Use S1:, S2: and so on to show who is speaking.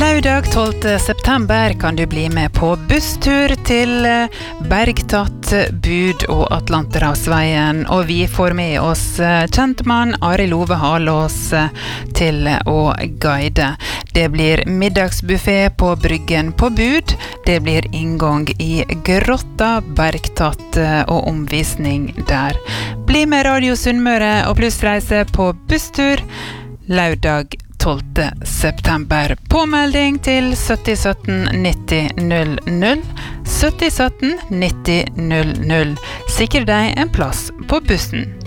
S1: Lørdag 12. september kan du bli med på busstur til Bergtatt, Bud og Atlanterhavsveien, og vi får med oss kjentmann Arild Ove Halås til å guide. Det blir middagsbuffet på Bryggen på Bud, det blir inngang i Grotta, Bergtatt og omvisning der. Bli med Radio Sunnmøre og Plussreise på busstur lørdag 12. september. Påmelding til 7017 90 00. 7017 90 00. Sikre deg en plass på bussen.